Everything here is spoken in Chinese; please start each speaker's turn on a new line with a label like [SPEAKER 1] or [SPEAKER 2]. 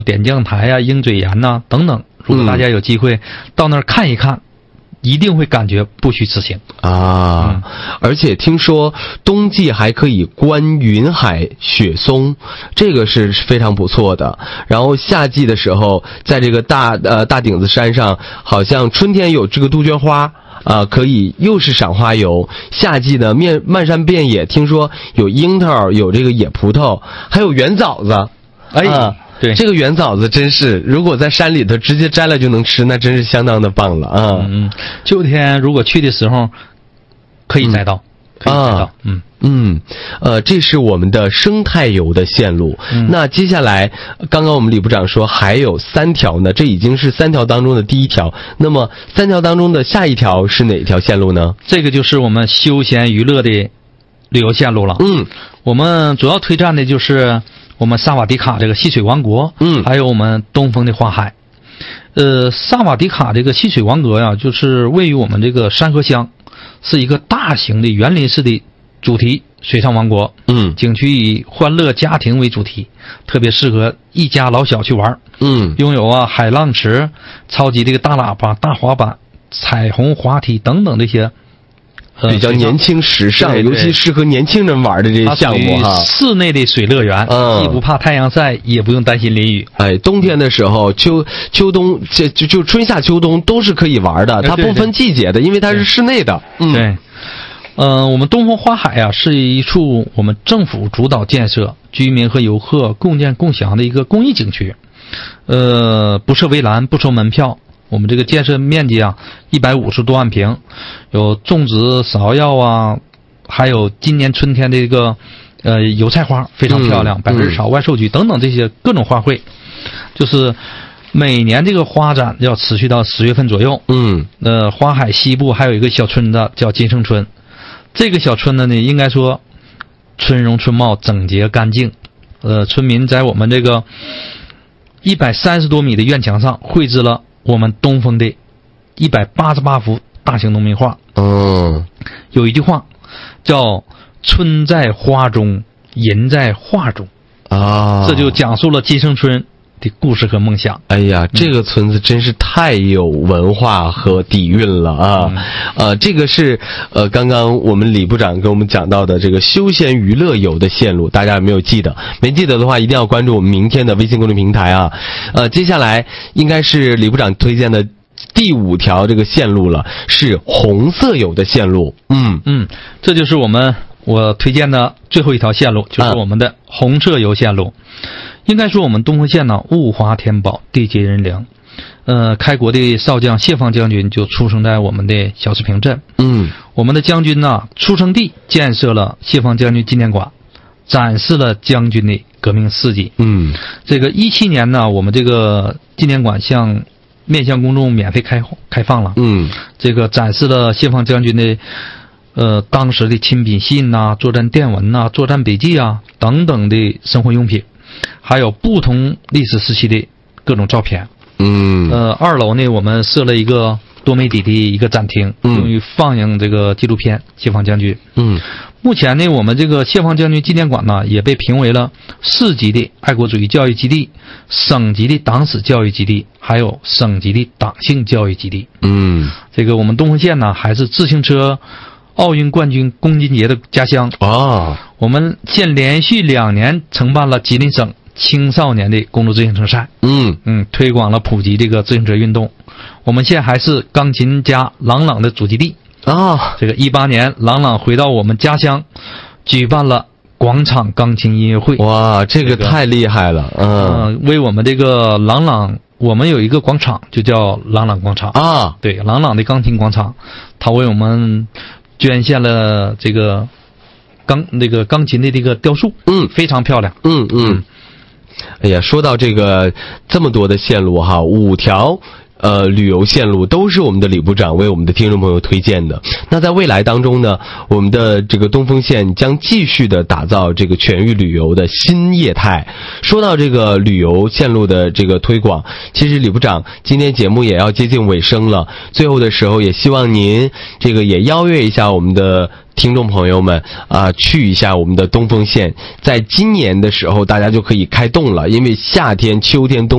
[SPEAKER 1] 点将台啊、鹰嘴岩呐、等等。如果大家有机会到那儿看一看，一定会感觉不虚此行
[SPEAKER 2] 啊！而且听说冬季还可以观云海雪松，这个是非常不错的。然后夏季的时候，在这个大顶子山上，好像春天有这个杜鹃花。可以又是赏花游，夏季呢漫山遍野，听说有樱桃，有这个野葡萄，还有圆枣子。
[SPEAKER 1] 对，
[SPEAKER 2] 这个圆枣子真是，如果在山里头直接摘了就能吃，那真是相当的棒了啊！
[SPEAKER 1] 秋天如果去的时候，可以摘到，
[SPEAKER 2] 这是我们的生态游的线路。那接下来，刚刚我们李部长说还有3条呢，这已经是3条当中的第1条。那么3条当中的下一条是哪一条线路呢？
[SPEAKER 1] 这个就是我们休闲娱乐的旅游线路了。我们主要推荐的就是我们萨瓦迪卡这个戏水王国，还有我们东风的花海。萨瓦迪卡这个戏水王国呀，就是位于我们这个山河乡，是一个大型的园林式的主题水上王国。景区以欢乐家庭为主题，特别适合一家老小去玩。拥有海浪池、超级这个大喇叭、大滑板、彩虹滑梯等等这些。
[SPEAKER 2] 比较年轻时尚，尤其适合年轻人玩的这些项目哈。
[SPEAKER 1] 室内的水乐园，既不怕太阳晒，也不用担心淋雨。
[SPEAKER 2] 冬天的时候，秋冬就春夏秋冬都是可以玩的，它不分季节的，因为它是室内的。
[SPEAKER 1] 对。我们东风花海啊，是一处我们政府主导建设、居民和游客共建共享的一个公益景区。不设围栏，不收门票。我们这个建设面积150多万平，有种植芍药啊，还有今年春天的一个油菜花非常漂亮，百日草、万寿菊等等这些各种花卉，就是每年这个花展要持续到10月份左右。花海西部还有一个小村子叫金盛村，这个小村子呢，应该说春容春貌，整洁干净。村民在我们这个130多米的院墙上绘制了我们东风的188幅大型农民画。有一句话叫春在花中，人在画中。这就讲述了金盛村的故事和梦想。
[SPEAKER 2] 哎呀，这个村子真是太有文化和底蕴了啊！这个是刚刚我们李部长跟我们讲到的这个休闲娱乐游的线路，大家有没有记得？没记得的话，一定要关注我们明天的微信公众平台啊！接下来应该是李部长推荐的第5条这个线路了，是红色游的线路。
[SPEAKER 1] 这就是我推荐的最后一条线路，就是我们的红色游线路。应该说我们东风县呢，物华天宝，地结人灵。开国的少将谢放将军就出生在我们的小石坪镇。我们的将军呢，出生地建设了谢放将军纪念馆，展示了将军的革命事迹。这个17年呢，我们这个纪念馆面向公众免费开放了。这个展示了谢放将军的当时的亲笔信呐、作战电文呐、作战笔记啊等等的生活用品，还有不同历史时期的各种照片。2楼呢，我们设了一个多媒体的一个展厅，用于放映这个纪录片谢放将军。目前呢，我们这个谢放将军纪念馆呢，也被评为了市级的爱国主义教育基地、省级的党史教育基地，还有省级的党性教育基地。这个我们东风县呢，还是自行车奥运冠军龚金杰的家乡。我们县连续2年承办了吉林省青少年的公路自行车赛。推广了普及这个自行车运动。我们县还是钢琴家郎朗的祖籍地。这个18年，郎朗回到我们家乡，举办了广场钢琴音乐会。
[SPEAKER 2] 哇，这个太厉害了。
[SPEAKER 1] 为我们这个郎朗，我们有一个广场就叫郎朗广场对，郎朗的钢琴广场，他为我们捐献了这个钢琴的这个雕塑。非常漂亮。
[SPEAKER 2] 哎呀，说到这个这么多的线路哈，5条旅游线路都是我们的李部长为我们的听众朋友推荐的。那在未来当中呢，我们的这个东风县将继续的打造这个全域旅游的新业态。说到这个旅游线路的这个推广，其实李部长今天节目也要接近尾声了，最后的时候也希望您这个也邀约一下我们的听众朋友们去一下我们的东风县。在今年的时候大家就可以开动了，因为夏天、秋天、冬